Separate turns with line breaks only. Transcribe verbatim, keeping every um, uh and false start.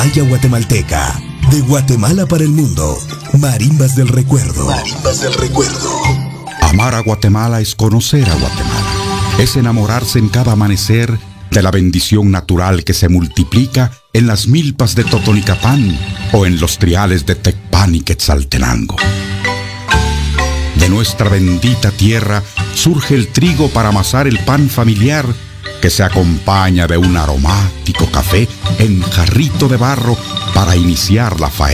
Maya guatemalteca. De Guatemala para el mundo. Marimbas del recuerdo. Marimbas del recuerdo.
Amar a Guatemala es conocer a Guatemala. Es enamorarse en cada amanecer de la bendición natural que se multiplica en las milpas de Totonicapán o en los triales de Tecpan y Quetzaltenango. De nuestra bendita tierra surge el trigo para amasar el pan familiar que se acompaña de un aromático café en jarrito de barro para iniciar la faena.